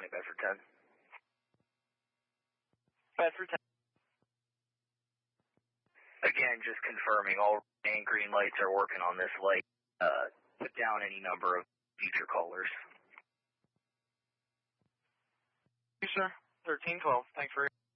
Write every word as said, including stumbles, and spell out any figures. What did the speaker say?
County, Bedford ten. Bedford ten. Again, just confirming all and green lights are working on this light. Uh, put down any number of future callers. Yes, sir. thirteen twelve. Thanks for